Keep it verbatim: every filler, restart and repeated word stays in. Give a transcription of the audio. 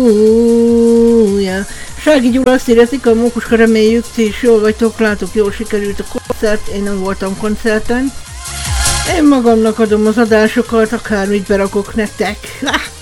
yeah. Sági Gyula azt érzik, a Mókuska, reméljük, ti is jól vagytok, látok, jól sikerült a koncert, én nem voltam koncerten. Én magamnak adom az adásokat, akármit berakok nektek.